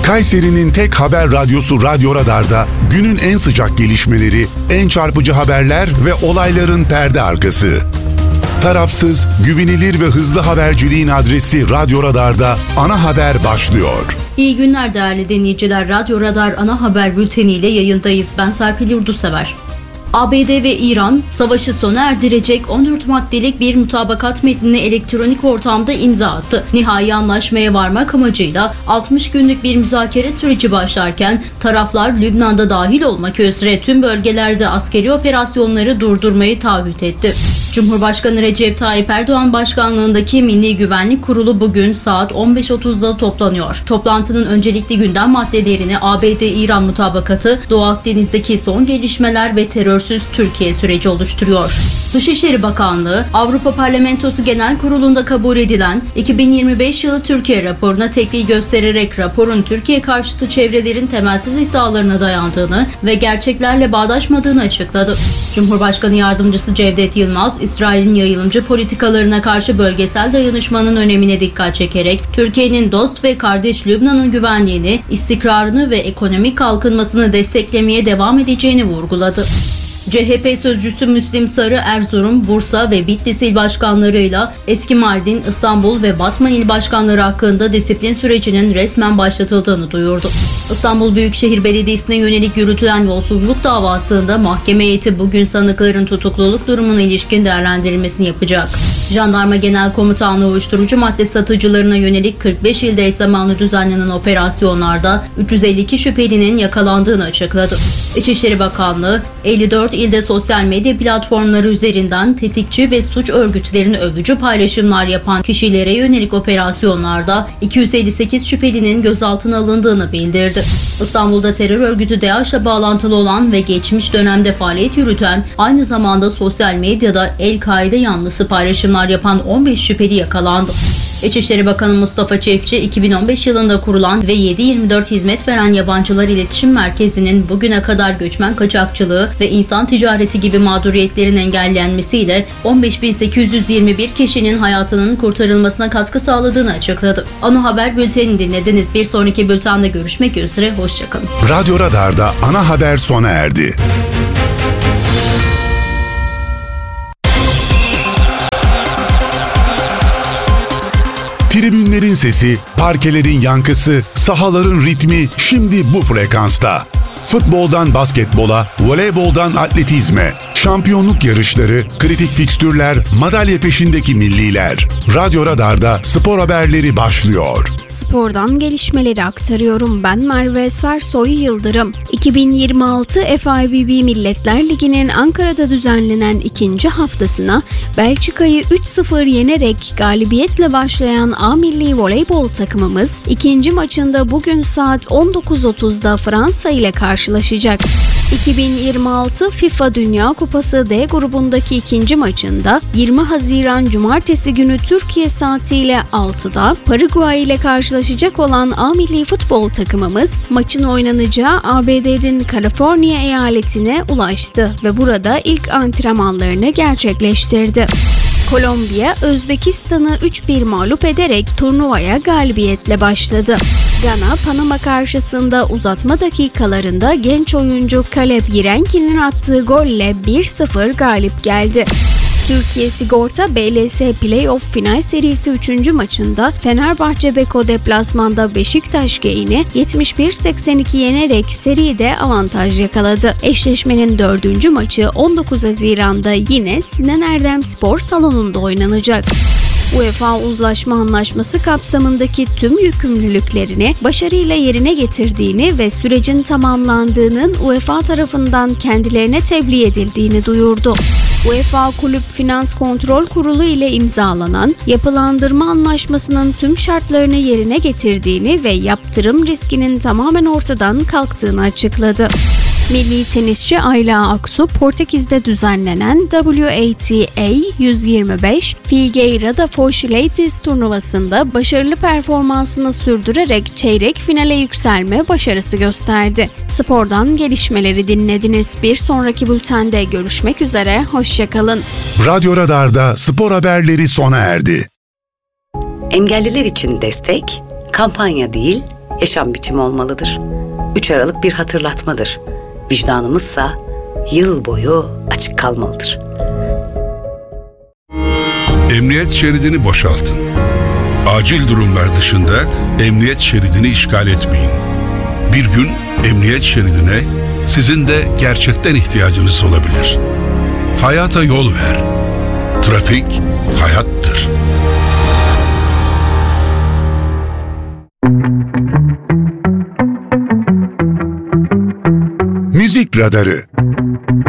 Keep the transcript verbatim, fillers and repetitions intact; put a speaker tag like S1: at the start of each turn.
S1: Kayseri'nin tek haber radyosu Radyo Radar'da günün en sıcak gelişmeleri, en çarpıcı haberler ve olayların perde arkası. Tarafsız, güvenilir ve hızlı haberciliğin adresi Radyo Radar'da ana haber başlıyor.
S2: İyi günler değerli dinleyiciler. Radyo Radar ana haber bülteniyle yayındayız. Ben Serpil Yurdusever. A B D ve İran savaşı sona erdirecek on dört maddelik bir mutabakat metnine elektronik ortamda imza attı. Nihai anlaşmaya varmak amacıyla altmış günlük bir müzakere süreci başlarken taraflar Lübnan'da dahil olmak üzere tüm bölgelerde askeri operasyonları durdurmayı taahhüt etti. Cumhurbaşkanı Recep Tayyip Erdoğan başkanlığındaki Milli Güvenlik Kurulu bugün saat on beş otuzda toplanıyor. Toplantının öncelikli gündem maddelerini A B D-İran mutabakatı, Doğu Akdeniz'deki son gelişmeler ve terörsüz Türkiye süreci oluşturuyor. Dışişleri Bakanlığı, Avrupa Parlamentosu Genel Kurulu'nda kabul edilen iki bin yirmi beş yılı Türkiye raporuna tepki göstererek raporun Türkiye karşıtı çevrelerin temelsiz iddialarına dayandığını ve gerçeklerle bağdaşmadığını açıkladı. Cumhurbaşkanı Yardımcısı Cevdet Yılmaz, İsrail'in yayılımcı politikalarına karşı bölgesel dayanışmanın önemine dikkat çekerek Türkiye'nin dost ve kardeş Lübnan'ın güvenliğini, istikrarını ve ekonomik kalkınmasını desteklemeye devam edeceğini vurguladı. C H P sözcüsü Müslim Sarı, Erzurum, Bursa ve Bitlis il başkanlarıyla eski Mardin, İstanbul ve Batman il başkanları hakkında disiplin sürecinin resmen başlatıldığını duyurdu. İstanbul Büyükşehir Belediyesi'ne yönelik yürütülen yolsuzluk davasında mahkeme heyeti bugün sanıkların tutukluluk durumuna ilişkin değerlendirilmesini yapacak. Jandarma Genel Komutanlığı uyuşturucu madde satıcılarına yönelik kırk beş ilde eş zamanlı düzenlenen operasyonlarda üç yüz elli iki şüphelinin yakalandığını açıkladı. İçişleri Bakanlığı, elli dört ilde sosyal medya platformları üzerinden tetikçi ve suç örgütlerini övücü paylaşımlar yapan kişilere yönelik operasyonlarda iki yüz elli sekiz şüphelinin gözaltına alındığını bildirdi. İstanbul'da terör örgütü DAEŞ'le bağlantılı olan ve geçmiş dönemde faaliyet yürüten, aynı zamanda sosyal medyada El-Kaide yanlısı paylaşımlar yapan on beş şüpheli yakalandı. İçişleri Bakanı Mustafa Çiftçi, iki bin on beş yılında kurulan ve yedi yirmi dört hizmet veren Yabancılar İletişim Merkezi'nin bugüne kadar göçmen kaçakçılığı ve insan ticareti gibi mağduriyetlerin engellenmesiyle on beş bin sekiz yüz yirmi bir kişinin hayatının kurtarılmasına katkı sağladığını açıkladı. Ana haber bültenini dinlediniz. Bir sonraki bültende görüşmek üzere. Hoşçakalın.
S1: Radyo Radar'da ana haber sona erdi. Tribünlerin sesi, parkelerin yankısı, sahaların ritmi şimdi bu frekansta. Futboldan basketbola, voleyboldan atletizme, şampiyonluk yarışları, kritik fikstürler, madalya peşindeki milliler. Radyo Radar'da spor haberleri başlıyor.
S3: Spordan gelişmeleri aktarıyorum. Ben Merve Sersoy Yıldırım. iki bin yirmi altı F I V B Milletler Ligi'nin Ankara'da düzenlenen ikinci haftasına Belçika'yı üç sıfır yenerek galibiyetle başlayan A Milli Voleybol takımımız ikinci maçında bugün saat on dokuz otuzda Fransa ile karşılaşacak. iki bin yirmi altı FIFA Dünya Kupası D grubundaki ikinci maçında yirmi Haziran Cumartesi günü Türkiye saatiyle altıda Paraguay ile karşılaşacak olan A Milli Futbol takımımız maçın oynanacağı A B D'nin Kaliforniya eyaletine ulaştı ve burada ilk antrenmanlarını gerçekleştirdi. Kolombiya, Özbekistan'ı üç bir mağlup ederek turnuvaya galibiyetle başladı. Gana, Panama karşısında uzatma dakikalarında genç oyuncu Caleb Yirenki'nin attığı golle bir sıfır galip geldi. Türkiye Sigorta B L S Playoff Final Serisi üçüncü maçında Fenerbahçe Beko deplasmanda Beşiktaş Geyini yetmiş bir seksen iki yenerek seride avantaj yakaladı. Eşleşmenin dördüncü maçı on dokuz Haziran'da yine Sinan Erdem Spor Salonu'nda oynanacak. UEFA Uzlaşma Anlaşması kapsamındaki tüm yükümlülüklerini başarıyla yerine getirdiğini ve sürecin tamamlandığının UEFA tarafından kendilerine tebliğ edildiğini duyurdu. UEFA Kulüp Finans Kontrol Kurulu ile imzalanan yapılandırma anlaşmasının tüm şartlarını yerine getirdiğini ve yaptırım riskinin tamamen ortadan kalktığını açıkladı. Milli tenisçi Ayla Aksu, Portekiz'de düzenlenen W A T A yüz yirmi beş Figueira da Foz Ladies turnuvasında başarılı performansını sürdürerek çeyrek finale yükselme başarısı gösterdi. Spordan gelişmeleri dinlediniz. Bir sonraki bültende görüşmek üzere, hoşçakalın.
S1: Radyo Radar'da spor haberleri sona erdi.
S4: Engelliler için destek, kampanya değil, yaşam biçimi olmalıdır. üç Aralık bir hatırlatmadır. Vicdanımızsa yıl boyu açık kalmalıdır.
S5: Emniyet şeridini boşaltın. Acil durumlar dışında emniyet şeridini işgal etmeyin. Bir gün emniyet şeridine sizin de gerçekten ihtiyacınız olabilir. Hayata yol ver. Trafik hayattır.
S1: Müzik Radarı.